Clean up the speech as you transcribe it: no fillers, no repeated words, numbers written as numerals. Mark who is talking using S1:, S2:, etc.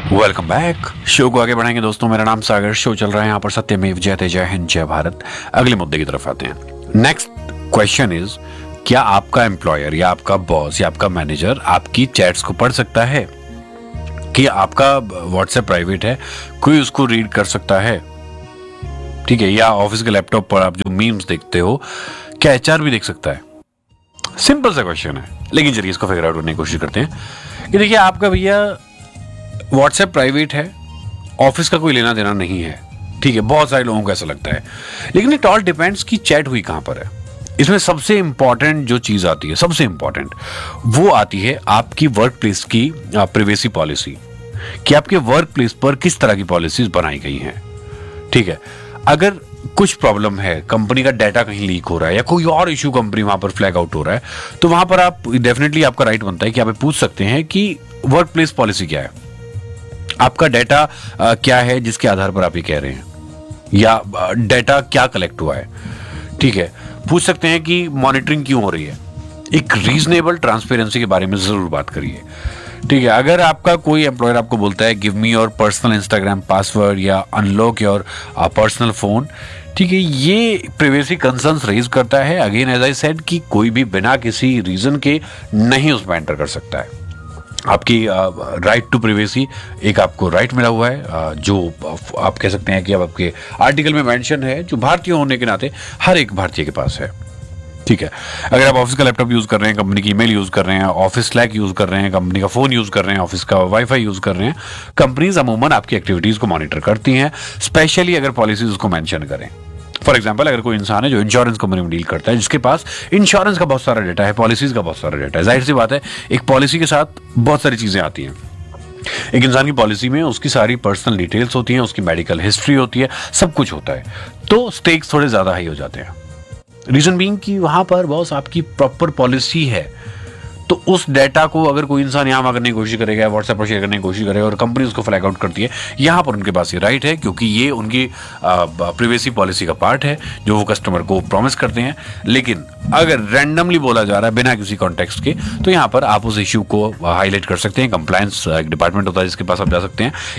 S1: Welcome back. Show को आगे बढ़ाएंगे दोस्तों। मेरा नाम सागर, शो चल रहा है यहाँ पर सत्यमेव जयते, जय हिंद जय भारत। अगले मुद्दे की तरफ आते हैं। नेक्स्ट क्वेश्चन इज, क्या आपका एम्प्लॉयर या आपका बॉस या आपका मैनेजर आपकी चैट्स को पढ़ सकता है? कि आपका व्हाट्सएप प्राइवेट है, कोई उसको रीड कर सकता है? ठीक है, या ऑफिस के लैपटॉप पर आप जो मीम्स देखते हो, क्या एचआर भी देख सकता है? सिंपल सा क्वेश्चन है, लेकिन चलिए इसको फिगर आउट करने की कोशिश करते हैं। कि देखिए, आपका भैया व्हाट्सएप प्राइवेट है, ऑफिस का कोई लेना देना नहीं है। ठीक है, बहुत सारे लोगों को ऐसा लगता है, लेकिन इट ऑल डिपेंड्स कि चैट हुई कहां पर है। इसमें सबसे इंपॉर्टेंट जो चीज आती है, सबसे इंपॉर्टेंट वो आती है आपकी वर्क प्लेस की प्रिवेसी पॉलिसी, कि आपके वर्क प्लेस पर किस तरह की पॉलिसीज बनाई गई हैं। ठीक है, अगर कुछ प्रॉब्लम है, कंपनी का डाटा कहीं लीक हो रहा है या कोई और इशू कंपनी वहां पर फ्लैग आउट हो रहा है, तो वहां पर आप डेफिनेटली, आपका राइट बनता है कि आप पूछ सकते हैं कि वर्क प्लेस पॉलिसी क्या है, आपका डाटा क्या है जिसके आधार पर आप ये कह रहे हैं, या डाटा क्या कलेक्ट हुआ है। ठीक है, पूछ सकते हैं कि मॉनिटरिंग क्यों हो रही है। एक रीजनेबल ट्रांसपेरेंसी के बारे में जरूर बात करिए। ठीक है, अगर आपका कोई एम्प्लॉयर आपको बोलता है give me your personal Instagram password या अनलॉक योर पर्सनल फोन, ठीक है, ये प्राइवेसी कंसर्न्स रेज करता है। अगेन एज आई सेड कि कोई भी बिना किसी रीजन के नहीं उसमें एंटर कर सकता है। आपकी राइट टू प्राइवेसी, एक आपको राइट मिला हुआ है, जो आप कह सकते हैं कि अब आपके आर्टिकल में मेंशन है, जो भारतीय होने के नाते हर एक भारतीय के पास है। ठीक है, अगर आप ऑफिस का लैपटॉप यूज कर रहे हैं, कंपनी की ईमेल यूज कर रहे हैं, ऑफिस स्लैक यूज कर रहे हैं, कंपनी का फोन यूज कर रहे हैं, ऑफिस का वाईफाई यूज कर रहे हैं, कंपनीज अमूमन आपकी एक्टिविटीज को मॉनिटर करती हैं, स्पेशली अगर पॉलिसीज उसको मेंशन करें। फॉर एग्जाम्पल, अगर कोई इंसान है जो इंश्योरेंस कंपनी में डील करता है, जिसके पास इंश्योरेंस का बहुत सारा डेटा है, पॉलिसीज का बहुत सारा डेटा है, जाहिर सी बात है एक पॉलिसी के साथ बहुत सारी चीजें आती हैं। एक इंसान की पॉलिसी में उसकी सारी पर्सनल डिटेल्स होती हैं, उसकी मेडिकल हिस्ट्री होती है, सब कुछ होता है, तो स्टेक्स थोड़े ज्यादा हाई हो जाते हैं। रीजन बीइंग कि वहां पर बॉस आपकी प्रॉपर पॉलिसी है, तो उस डेटा को अगर कोई इंसान यहाँ करने की कोशिश करेगा, व्हाट्सएप पर शेयर करने की कोशिश करेगा और कंपनी उसको फ्लैग आउट करती है, यहाँ पर उनके पास ये राइट है, क्योंकि ये उनकी प्राइवेसी पॉलिसी का पार्ट है जो वो कस्टमर को प्रॉमिस करते हैं। लेकिन अगर रैंडमली बोला जा रहा है बिना किसी कॉन्टेक्स्ट के, तो यहाँ पर आप उस इश्यू को हाईलाइट कर सकते हैं। कंप्लायंस एक डिपार्टमेंट होता है जिसके पास आप जा सकते हैं,